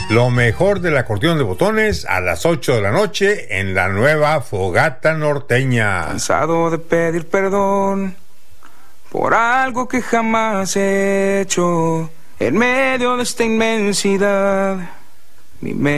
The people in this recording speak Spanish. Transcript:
Lo mejor del acordeón de botones a las 8 de la noche en la nueva Fogata Norteña. Cansado de pedir perdón por algo que jamás he hecho en medio de esta inmensidad. Mi